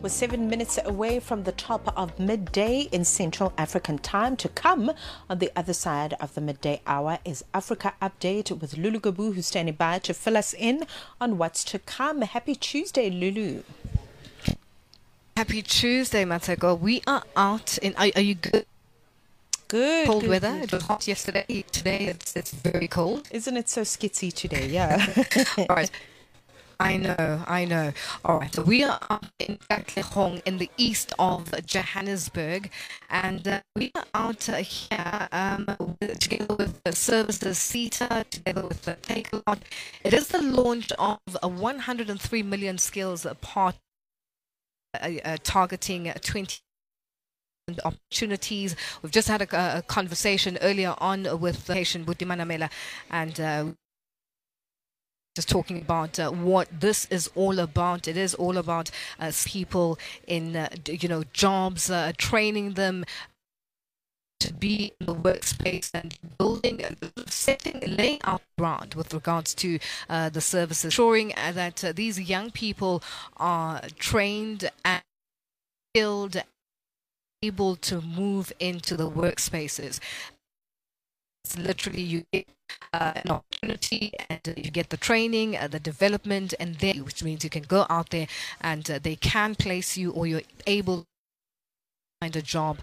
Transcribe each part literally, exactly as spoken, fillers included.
We're seven minutes away from the top of midday in Central African time. To come on the other side of the midday hour is Africa Update with Lulu Gabu, who's standing by to fill us in on what's to come. Happy Tuesday, Lulu. Happy Tuesday, Mateko. We are out in. Are, are you good? Good. Cold good, weather. good. It was hot yesterday. Today it's it's very cold. Isn't it so skitsy today? Yeah. All right. I know, I know. All right, so we are up in Katlehong in the east of Johannesburg, and uh, we are out uh, here um, with, together with the services SETA, together with the Take A Lot. It is the launch of a one hundred three million skills part uh, uh, targeting twenty opportunities. We've just had a, a conversation earlier on with the patient Buddhimana Mela, and uh, just talking about uh, what this is all about. It is all about uh, people in, uh, you know, jobs, uh, training them to be in the workspace and building, setting, laying out ground with regards to uh, the services, ensuring uh, that uh, these young people are trained and skilled, able to move into the workspaces. It's literally you get uh, an opportunity and uh, you get the training, uh, the development, and then which means you can go out there and uh, they can place you, or you're able to find a job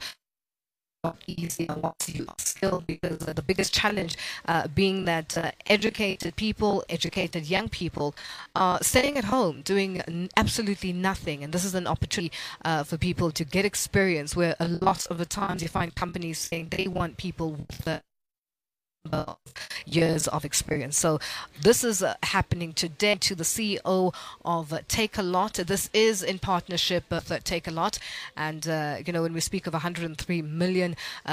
easier once you are skilled, because uh, the biggest challenge uh, being that uh, educated people, educated young people are staying at home doing n- absolutely nothing, and this is an opportunity uh, for people to get experience, where a lot of the times you find companies saying they want people with the years of experience. So this is uh, happening today to the C E O of uh, Take A Lot. This is in partnership with uh, Take A Lot, and uh, you know, when we speak of one hundred three million uh,